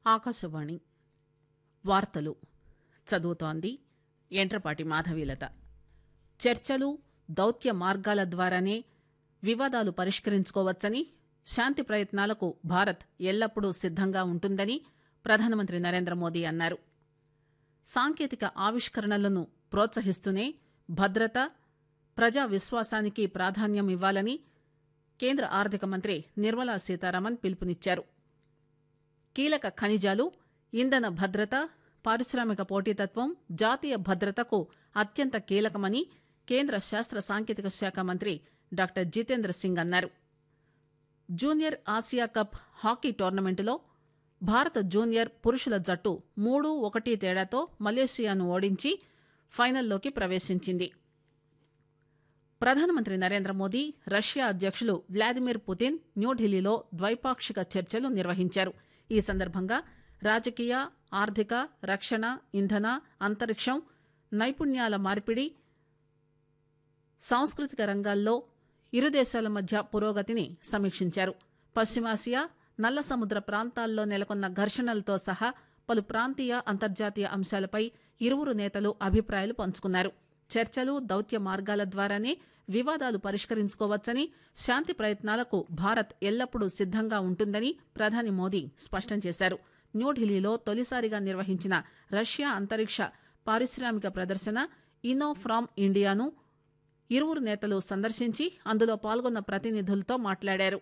ఆకాశవాణి వార్తలు చదువుతోంది ఎంట్రపాటి మాధవీలత. చర్చలు, దౌత్య మార్గాల ద్వారానే వివాదాలు పరిష్కరించుకోవచ్చని, శాంతి ప్రయత్నాలకు భారత్ ఎల్లప్పుడూ సిద్దంగా ఉంటుందని ప్రధానమంత్రి నరేంద్రమోదీ అన్నారు. సాంకేతిక ఆవిష్కరణలను ప్రోత్సహిస్తూనే భద్రత, ప్రజా విశ్వాసానికి ప్రాధాన్యం ఇవ్వాలని కేంద్ర ఆర్థిక మంత్రి నిర్మలా సీతారామన్ పిలుపునిచ్చారు. కీలక ఖనిజాలు, ఇంధన భద్రత, పారిశ్రామిక పోటీతత్వం జాతీయ భద్రతకు అత్యంత కీలకమని కేంద్ర శాస్త్ర సాంకేతిక శాఖ మంత్రి డాక్టర్ జితేంద్ర సింగ్ అన్నారు. జూనియర్ ఆసియా కప్ హాకీ టోర్నమెంటులో భారత జూనియర్ పురుషుల జట్టు 3-1 తేడాతో మలేషియాను ఓడించి ఫైనల్లోకి ప్రవేశించింది. ప్రధానమంత్రి నరేంద్ర మోదీ, రష్యా అధ్యక్షులు వ్లాదిమిర్ పుతిన్ న్యూఢిల్లీలో ద్వైపాక్షిక చర్చలు నిర్వహించారు. ఈ సందర్భంగా రాజకీయ, ఆర్థిక, రక్షణ, ఇంధన, అంతరిక్షం, నైపుణ్యాల మార్పిడి, సాంస్కృతిక రంగాల్లో ఇరు దేశాల మధ్య పురోగతిని సమీక్షించారు. పశ్చిమాసియా, నల్ల సముద్ర ప్రాంతాల్లో నెలకొన్న ఘర్షణలతో సహా పలు ప్రాంతీయ, అంతర్జాతీయ అంశాలపై ఇరువురు నేతలు అభిప్రాయాలు పంచుకున్నారు. చర్చలు, దౌత్య మార్గాల ద్వారానే వివాదాలు పరిష్కరించుకోవచ్చని, శాంతి ప్రయత్నాలకు భారత్ ఎల్లప్పుడూ సిద్దంగా ఉంటుందని ప్రధాని మోదీ స్పష్టం చేశారు. న్యూఢిల్లీలో తొలిసారిగా నిర్వహించిన రష్యా అంతరిక్ష పారిశ్రామిక ప్రదర్శన ఇన్నో ఫ్రామ్ ఇండియాను ఇరువురు నేతలు సందర్శించి అందులో పాల్గొన్న ప్రతినిధులతో మాట్లాడారు.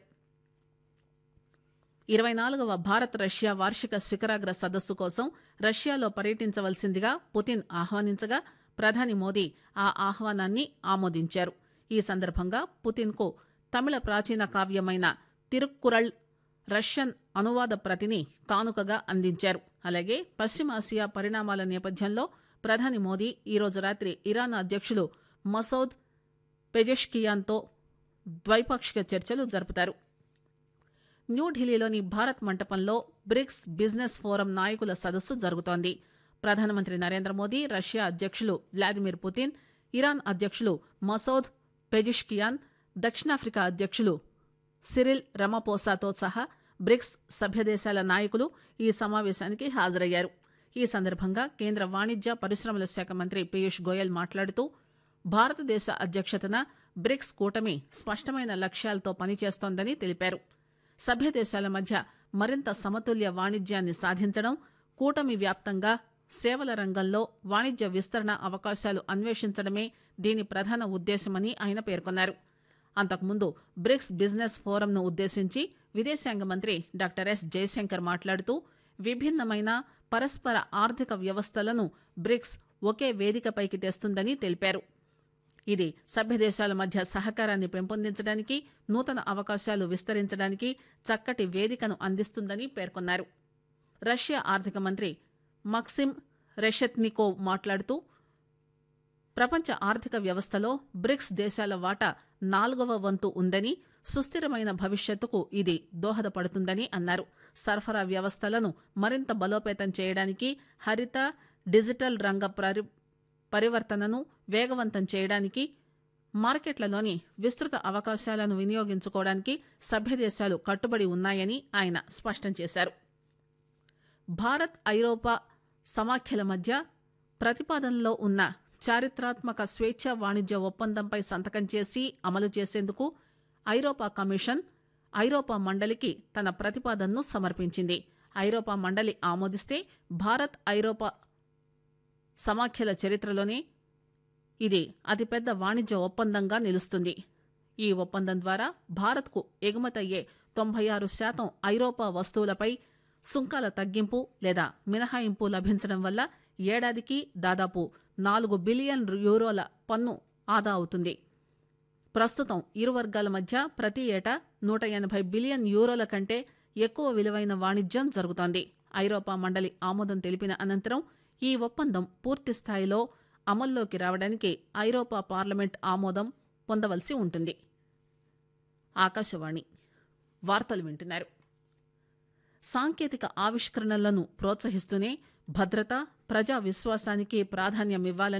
24వ భారత్ రష్యా వార్షిక శిఖరాగ్ర సదస్సు కోసం రష్యాలో పర్యటించవలసిందిగా పుతిన్ ఆహ్వానించగా ప్రధాని మోదీ ఆ ఆహ్వానాన్ని ఆమోదించారు. ఈ సందర్భంగా పుతిన్కు తమిళ ప్రాచీన కావ్యమైన తిరుక్కురళ్ రష్యన్ అనువాద ప్రతిని కానుకగా అందించారు. అలాగే పశ్చిమాసియా పరిణామాల నేపథ్యంలో ప్రధాని మోదీ ఈరోజు రాత్రి ఇరాన్ అధ్యక్షులు మసౌద్ పెజెష్కియాన్తో ద్వైపాక్షిక చర్చలు జరుపుతారు. న్యూఢిల్లీలోని భారత్ మంటపంలో బ్రిక్స్ బిజినెస్ ఫోరం నాయకుల సదస్సు జరుగుతోంది. ప్రధానమంత్రి నరేంద్ర మోదీ, రష్యా అధ్యక్షులు వ్లాదిమిర్ పుతిన్, ఇరాన్ అధ్యక్షులు మసౌద్ పెజిష్కియాన్, దక్షిణాఫ్రికా అధ్యక్షులు సిరిల్ రమపోసాతో సహా బ్రిక్స్ సభ్యదేశాల నాయకులు ఈ సమావేశానికి హాజరయ్యారు. ఈ సందర్భంగా కేంద్ర వాణిజ్య, పరిశ్రమల శాఖ మంత్రి పీయూష్ గోయల్ మాట్లాడుతూ భారతదేశ అధ్యక్షతన బ్రిక్స్ కూటమి స్పష్టమైన లక్ష్యాలతో పనిచేస్తోందని తెలిపారు. సభ్యదేశాల మధ్య మరింత సమతుల్య వాణిజ్యాన్ని సాధించడం, కూటమి వ్యాప్తంగా సేవల రంగంలో వాణిజ్య విస్తరణ అవకాశాలు అన్వేషించడమే దీని ప్రధాన ఉద్దేశమని ఆయన పేర్కొన్నారు. అంతకుముందు బ్రిక్స్ బిజినెస్ ఫోరంను ఉద్దేశించి విదేశాంగ మంత్రి డాక్టర్ ఎస్ జయశంకర్ మాట్లాడుతూ విభిన్నమైన పరస్పర ఆర్థిక వ్యవస్థలను బ్రిక్స్ ఒకే వేదికపైకి తెస్తుందని తెలిపారు. ఇది సభ్యదేశాల మధ్య సహకారాన్ని పెంపొందించడానికి, నూతన అవకాశాలు విస్తరించడానికి చక్కటి వేదికను అందిస్తుందని పేర్కొన్నారు. రష్యా ఆర్థిక మంత్రి మక్సిమ్ రెషెత్నికోవ్ మాట్లాడుతూ ప్రపంచ ఆర్థిక వ్యవస్థలో బ్రిక్స్ దేశాల వాటా 4వ వంతు ఉందని, సుస్థిరమైన భవిష్యత్తుకు ఇది దోహదపడుతుందని అన్నారు. సరఫరా వ్యవస్థలను మరింత బలోపేతం చేయడానికి, హరిత, డిజిటల్ రంగ పరివర్తనను వేగవంతం చేయడానికి, మార్కెట్లలోని విస్తృత అవకాశాలను వినియోగించుకోవడానికి సభ్యదేశాలు కట్టుబడి ఉన్నాయని ఆయన స్పష్టం చేశారు. భారత్, ఐరోపా సమాఖ్యల మధ్య ప్రతిపాదనలో ఉన్న చారిత్రాత్మక స్వేచ్ఛా వాణిజ్య ఒప్పందంపై సంతకం చేసి అమలు చేసేందుకు ఐరోపా కమిషన్ ఐరోపా మండలికి తన ప్రతిపాదనను సమర్పించింది. ఐరోపా మండలి ఆమోదిస్తే భారత్, ఐరోపా సమాఖ్యల చరిత్రలోనే ఇది అతిపెద్ద వాణిజ్య ఒప్పందంగా నిలుస్తుంది. ఈ ఒప్పందం ద్వారా భారత్కు ఎగుమతయ్యే 96% ఐరోపా వస్తువులపై సుంకాల తగ్గింపు లేదా మినహాయింపు లభించడం వల్ల ఏడాదికి దాదాపు 4 బిలియన్ యూరోల పన్ను ఆదా అవుతుంది. ప్రస్తుతం ఇరు వర్గాల మధ్య ప్రతి ఏటా 180 బిలియన్ యూరోల కంటే ఎక్కువ విలువైన వాణిజ్యం జరుగుతోంది. ఐరోపా మండలి ఆమోదం తెలిపిన అనంతరం ఈ ఒప్పందం పూర్తి స్థాయిలో అమల్లోకి రావడానికి ఐరోపా పార్లమెంట్ ఆమోదం పొందవలసి ఉంటుంది. ఆకాశవాణి వార్తలు వింటున్నారు. సాంకేతిక ఆవిష్కరణలను ప్రోత్సహిస్తూనే భద్రత, ప్రజా విశ్వాసానికి ప్రాధాన్యం ఇవ్వాలని